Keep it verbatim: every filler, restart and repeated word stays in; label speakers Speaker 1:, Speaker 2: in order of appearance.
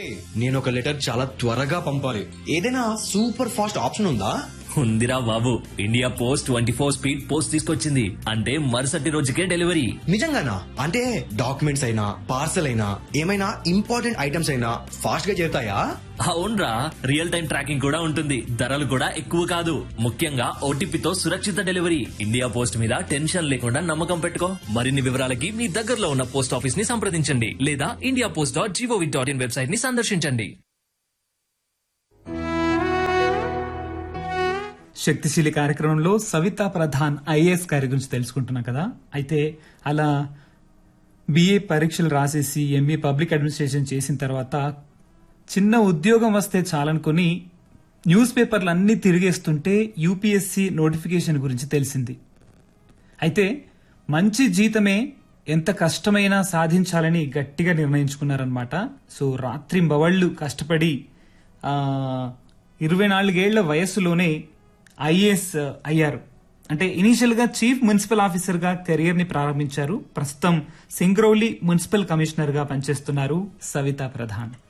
Speaker 1: నేను ఒక లెటర్ చాలా త్వరగా పంపాలి. ఏదైనా సూపర్ ఫాస్ట్ ఆప్షన్ ఉందా?
Speaker 2: ఉందిరా బాబు, India post twenty four speed post తీసుకొచ్చింది. అంటే మరుసటి రోజుకే డెలివరీ.
Speaker 1: నిజంగానా? అంటే డాక్యుమెంట్స్ అయినా పార్సల్ అయినా ఏమైనా ఇంపార్టెంట్ ఐటమ్స్ అయినా ఫాస్ట్ గా చేరుతాయా?
Speaker 2: అవునరా, రియల్ టైం ట్రాకింగ్ కూడా ఉంటుంది. ధరలు కూడా ఎక్కువ కాదు. ముఖ్యంగా ఓటీపీతో సురక్షిత డెలివరీ. ఇండియా పోస్ట్ మీద టెన్షన్ లేకుండా నమ్మకం పెట్టుకో. మరిన్ని వివరాలకి మీ దగ్గరలో ఉన్న పోస్ట్ ఆఫీస్ ని సంప్రదించండి లేదా India post dot GOV dot in website ని సందర్శించండి.
Speaker 3: శక్తిశీలి కార్యక్రమంలో సవితా ప్రధాన్ ఐఏఎస్ గారి గురించి తెలుసుకుంటున్నాం కదా. అయితే అలా బిఏ పరీక్షలు రాసేసి ఎంఏ పబ్లిక్ అడ్మినిస్ట్రేషన్ చేసిన తర్వాత చిన్న ఉద్యోగం వస్తే చాలనుకుని న్యూస్ పేపర్లు అన్ని తిరిగేస్తుంటే యూపీఎస్సీ నోటిఫికేషన్ గురించి తెలిసింది. అయితే మంచి జీతమే ఎంత కష్టమైనా సాధించాలని గట్టిగా నిర్ణయించుకున్నారనమాట. సో రాత్రింబవళ్లు కష్టపడి ఇరవై నాలుగేళ్ల వయస్సులోనే ఐఏఎస్ అయ్యారు. అంటే ఇనీషియల్ గా చీఫ్ మున్సిపల్ ఆఫీసర్ గా కెరియర్ ని ప్రారంభించారు. ప్రస్తుతం సింగ్రౌలి మున్సిపల్ కమిషనర్ గా పనిచేస్తున్నారు సవితా ప్రధాన్.